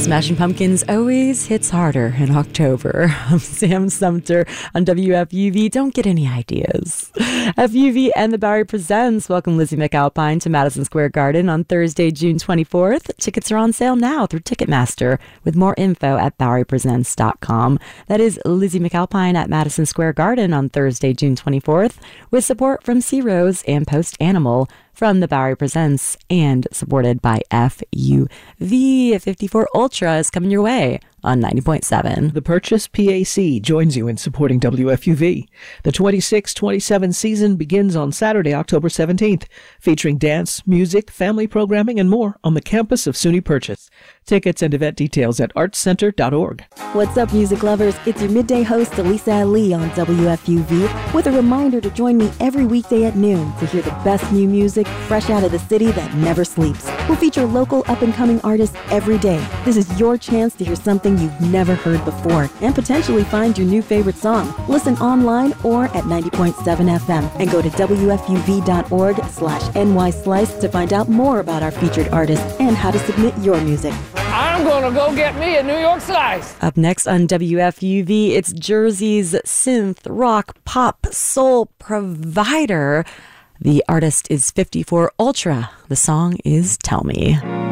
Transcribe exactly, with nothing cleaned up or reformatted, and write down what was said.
Smashing Pumpkins always hits harder in October. I'm Sam Sumter on W F U V. Don't get any ideas. F U V and the Bowery Presents welcome Lizzie McAlpine to Madison Square Garden on Thursday, June twenty-fourth. Tickets are on sale now through Ticketmaster with more info at bowery presents dot com. That is Lizzie McAlpine at Madison Square Garden on Thursday, June twenty-fourth with support from Sea Rose and Post Animal from the Bowery Presents and supported by F U V. fifty-four Ultra is coming your way on ninety point seven. The Purchase P A C joins you in supporting W F U V. The twenty-six twenty-seven season begins on Saturday, October seventeenth, featuring dance, music, family programming, and more on the campus of SUNY Purchase. Tickets and event details at arts center dot org. What's up, music lovers? It's your midday host, Elisa Ali, on W F U V, with a reminder to join me every weekday at noon to hear the best new music fresh out of the city that never sleeps. We'll feature local up-and-coming artists every day. This is your chance to hear something you've never heard before and potentially find your new favorite song. Listen online or at ninety point seven F M and go to W F U V dot org slash N Y Slice to find out more about our featured artists and how to submit your music. I'm gonna go get me a New York Slice. Up next on W F U V, it's Jersey's synth, rock, pop, soul provider. The artist is fifty-four Ultra. The song is Tell Me.